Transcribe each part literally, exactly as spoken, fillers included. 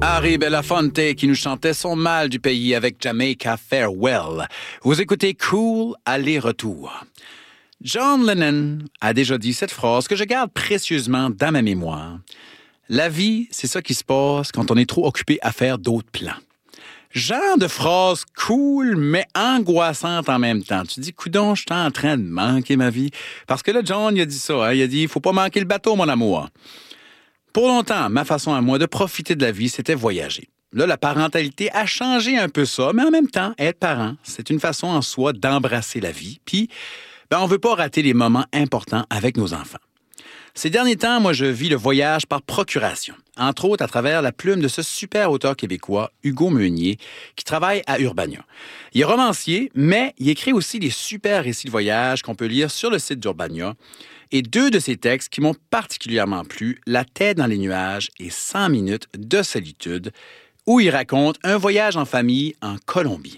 Harry Belafonte qui nous chantait son mal du pays avec Jamaica Farewell. Vous écoutez Cool Aller-Retour. John Lennon a déjà dit cette phrase que je garde précieusement dans ma mémoire. La vie, c'est ça qui se passe quand on est trop occupé à faire d'autres plans. Genre de phrase cool, mais angoissante en même temps. Tu dis, coudonc, je suis en train de manquer ma vie. Parce que là, John, il a dit ça. Hein? Il a dit, il faut pas manquer le bateau, mon amour. Pour longtemps, ma façon à moi de profiter de la vie, c'était voyager. Là, la parentalité a changé un peu ça, mais en même temps, être parent, c'est une façon en soi d'embrasser la vie. Puis, ben, on veut pas rater les moments importants avec nos enfants. Ces derniers temps, moi, je vis le voyage par procuration, entre autres à travers la plume de ce super auteur québécois, Hugo Meunier, qui travaille à Urbania. Il est romancier, mais il écrit aussi des super récits de voyage qu'on peut lire sur le site d'Urbania. Et deux de ses textes qui m'ont particulièrement plu, La tête dans les nuages et cent minutes de solitude, où il raconte un voyage en famille en Colombie.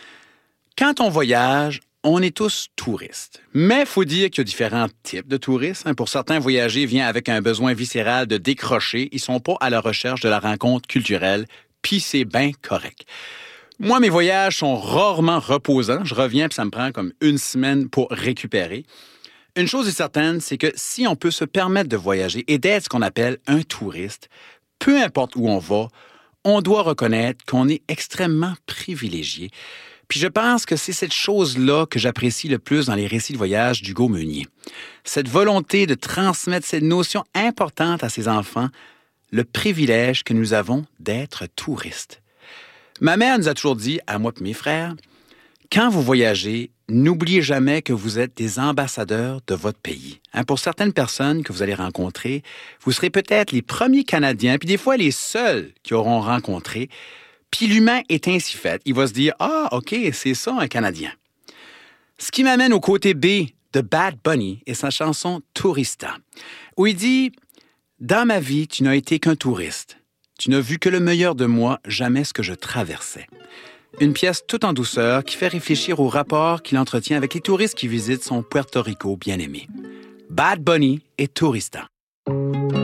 Quand on voyage, on est tous touristes. Mais il faut dire qu'il y a différents types de touristes. Pour certains, voyager vient avec un besoin viscéral de décrocher. Ils ne sont pas à la recherche de la rencontre culturelle, puis c'est bien correct. Moi, mes voyages sont rarement reposants. Je reviens, puis ça me prend comme une semaine pour récupérer. Une chose est certaine, c'est que si on peut se permettre de voyager et d'être ce qu'on appelle un touriste, peu importe où on va, on doit reconnaître qu'on est extrêmement privilégié. Puis je pense que c'est cette chose-là que j'apprécie le plus dans les récits de voyage d'Hugo Meunier. Cette volonté de transmettre cette notion importante à ses enfants, le privilège que nous avons d'être touristes. Ma mère nous a toujours dit, à moi et mes frères, quand vous voyagez, n'oubliez jamais que vous êtes des ambassadeurs de votre pays. Hein, pour certaines personnes que vous allez rencontrer, vous serez peut-être les premiers Canadiens, puis des fois les seuls qui auront rencontré. Puis l'humain est ainsi fait. Il va se dire « Ah, OK, c'est ça un Canadien ». Ce qui m'amène au côté B de Bad Bunny et sa chanson « Tourista », où il dit « Dans ma vie, tu n'as été qu'un touriste. Tu n'as vu que le meilleur de moi, jamais ce que je traversais. » Une pièce toute en douceur qui fait réfléchir au rapport qu'il entretient avec les touristes qui visitent son Puerto Rico bien-aimé. Bad Bunny et Tourista.